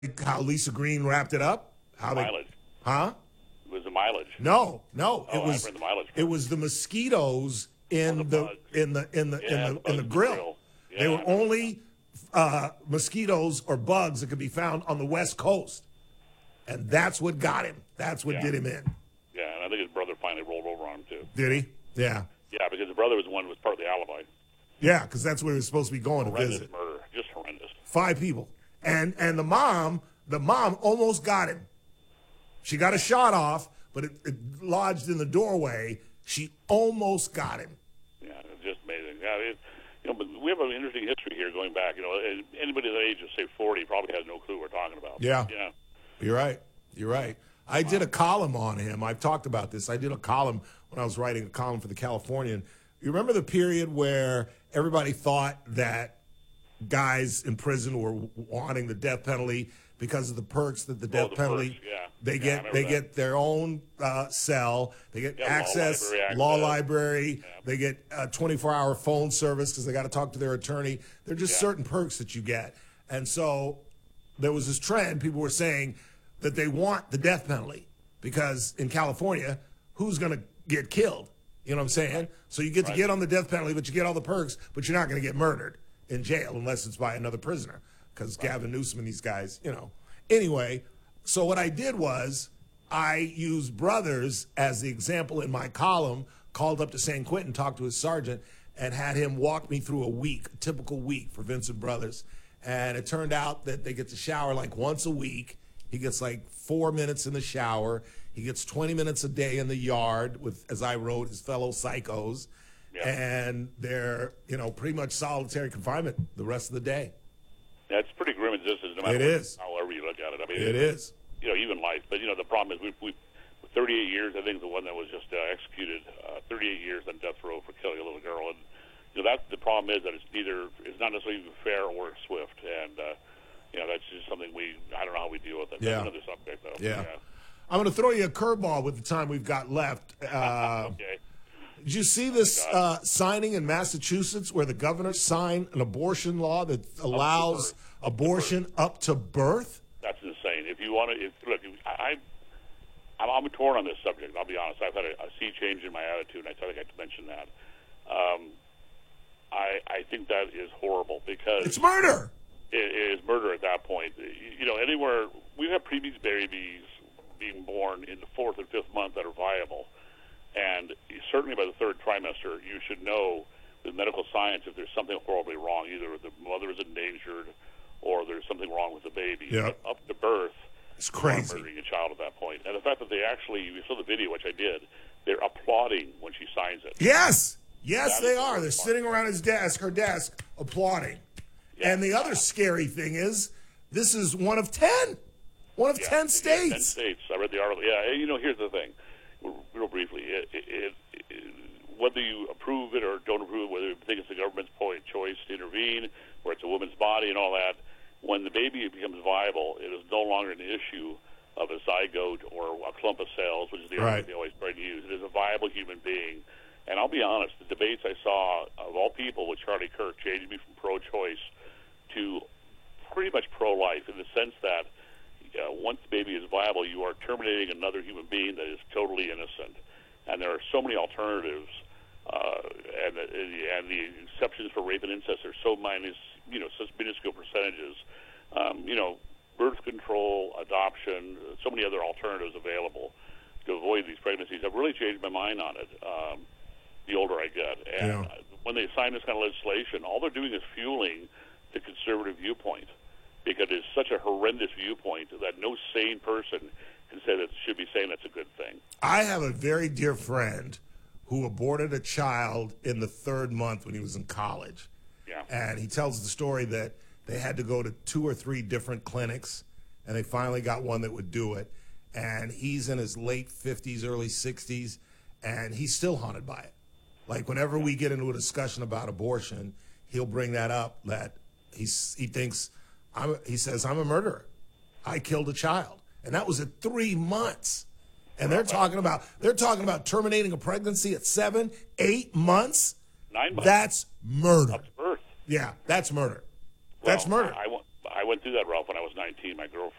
how Lisa Green wrapped it up? How they, Mileage. huh? It was the mileage. No, Oh, it was I read the mileage. it was the mosquitoes in the the bugs. in the in the Yeah, in the the bugs in the in the grill. grill. Yeah, They I were remember only mosquitoes or bugs that could be found on the West Coast, and that's what got him. That's what did him in. Yeah, and I think his brother finally rolled over on him too. Did he? Yeah. Yeah, because the brother was the one who was part of the alibi. Yeah, because that's where he was supposed to be going to Horrendous visit. murder, just horrendous. 5 people, and the mom almost got him. She got a shot off, but it lodged in the doorway. She almost got him. Yeah, it's just amazing. Yeah, but we have an interesting history here going back. Anybody that age of say 40 probably has no clue what we're talking about. Yeah. Yeah. You're right. I did a column on him. I've talked about this. I did a column when I was writing a column for the Californian. You remember the period where everybody thought that guys in prison were wanting the death penalty because of the perks that the death penalty. Perks, yeah. They I get their own cell. They get access, law library. Yeah. They get 24-hour phone service because they got to talk to their attorney. They're just certain perks that you get. And so there was this trend. People were saying that they want the death penalty because in California, who's going to get killed? You know what I'm saying? So you get to get on the death penalty, but you get all the perks, but you're not going to get murdered in jail unless it's by another prisoner because Gavin Newsom and these guys, Anyway, so what I did was I used Brothers as the example in my column, called up to San Quentin, talked to his sergeant, and had him walk me through a typical week for Vincent Brothers. And it turned out that they get to shower like once a week. He gets like 4 minutes in the shower. He gets 20 minutes a day in the yard with, as I wrote, his fellow psychos. Yeah. And they're, pretty much solitary confinement the rest of the day. That's pretty grim existence, no matter however you look at it. I mean, it is. Even life. But, the problem is we 38 years, I think the one that was just executed, 38 years on death row for killing a little girl. And, that's the problem is that it's not necessarily fair or swift. And, that's just something I don't know how we deal with it. Yeah. That's another subject, though. Yeah. I'm going to throw you a curveball with the time we've got left. Okay. Did you see this signing in Massachusetts where the governor signed an abortion law that allows abortion up to birth? That's insane. If you want to, look, I'm torn on this subject. I'll be honest. I've had a sea change in my attitude, and I think I mentioned that. I think that is horrible because it's murder. It is murder at that point. Anywhere we have preemie babies being born in the 4th and 5th month that are viable. And certainly by the 3rd trimester, you should know with medical science if there's something horribly wrong. Either the mother is endangered or there's something wrong with the baby. Yep. But up to birth, it's crazy. Murdering a child at that point. And the fact that they actually, you saw the video, which I did, they're applauding when she signs it. Yes, they are. They're sitting around her desk, applauding. Yeah. And the other scary thing is this is one of 10. One of 10 states. 10 states. I read the article. Yeah, here's the thing. Real briefly, whether you approve it or don't approve it, whether you think it's the government's choice to intervene, or it's a woman's body and all that, when the baby becomes viable, it is no longer an issue of a zygote or a clump of cells, which is the argument they always try to use. It is a viable human being. And I'll be honest, the debates I saw, of all people, with Charlie Kirk changed me from pro-choice to pretty much pro-life in the sense that once the baby is viable, you are terminating another human being that is totally innocent. And there are so many alternatives, and the exceptions for rape and incest are so such minuscule percentages. Birth control, adoption, so many other alternatives available to avoid these pregnancies. I've really changed my mind on it the older I get. And when they sign this kind of legislation, all they're doing is fueling the conservative viewpoint, because it's such a horrendous viewpoint that no sane person can say that should be saying that's a good thing. I have a very dear friend who aborted a child in the 3rd month when he was in college. Yeah. And he tells the story that they had to go to 2 or 3 different clinics, and they finally got one that would do it. And he's in his late 50s, early 60s, and he's still haunted by it. Like, whenever we get into a discussion about abortion, he'll bring that up, that he thinks, he says, I'm a murderer. I killed a child. And that was at 3 months. And they're talking about terminating a pregnancy at 7, 8 months. 9 months. That's murder. Up to birth. Yeah, that's murder. Well, that's murder. I went through that, Ralph, when I was 19. 19, my girlfriend